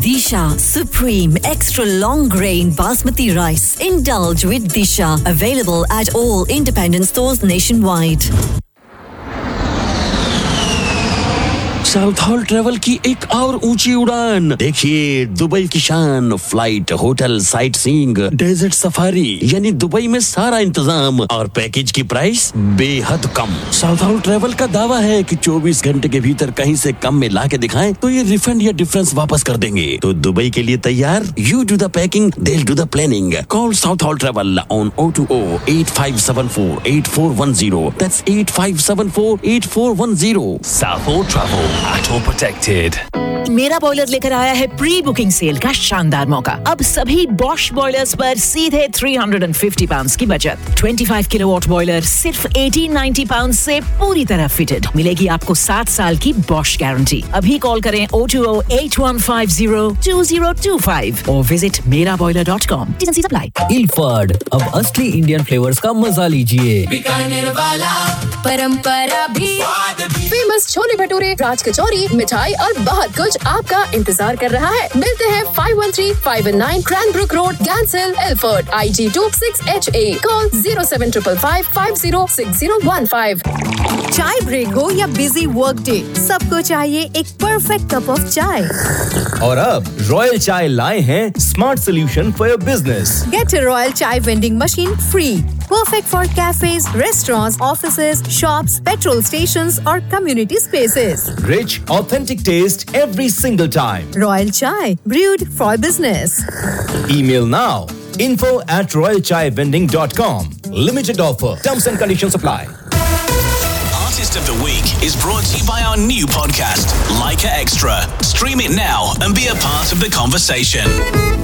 Disha Supreme Extra Long Grain Basmati Rice. Indulge with Disha. Available at all independent stores nationwide. South hall travel की एक और ऊंची उड़ान। देखिए Dubai की शान, flight, hotel, sight seeing, desert safari, यानी दुबई में सारा इंतजाम और पैकेज की प्राइस बेहद कम। साउथ हॉल ट्रेवल का दावा है कि 24 घंटे के भीतर कहीं से कम में ला के दिखाएं तो ये रिफंड या डिफरेंस वापस कर देंगे। तो दुबई के लिए तैयार? You do the packing, they'll do the planning. Call South Hall Travel on 020-8574-8410. That's 8574-8410. South Hall Travel. At all protected. मेरा बॉयलर लेकर आया है प्री बुकिंग सेल का शानदार मौका। अब सभी बॉश बॉयलर्स पर सीधे £350 की बचत। 25 किलोवाट बॉयलर सिर्फ £1890 से पूरी तरह फिटेड। मिलेगी आपको 7 साल की बॉश गारंटी। अभी कॉल करें 020-8150-2025 और विजिट meraboiler.com. T&Cs apply. इल्फाड, अब असली इंडियन फ्लेवर्स का मजा लीजिए। बीकानेर वाला परंपरा भी, फेमस छोले भटूरे, राज कचौरी, मिठाई और बहुत कुछ आपका इंतजार कर रहा है। मिलते हैं 513-519 क्रैनब्रुक road, गैंसिल, Alford, IG2 6HA। Call 07555506015। चाय ब्रेक हो या बिजी वर्क डे, सबको चाहिए एक परफेक्ट कप ऑफ चाय। और अब रॉयल चाय लाए हैं smart solution for your business. Get a Royal Chai vending machine free. Perfect for cafes, restaurants, offices, shops, petrol stations or community spaces. Rich, authentic taste every single time. Royal Chai, brewed for business. Email now. info@royalchaivending.com. Limited offer. Terms and conditions apply. Artist of the Week is brought to you by our new podcast, Leica Extra. Stream it now and be a part of the conversation.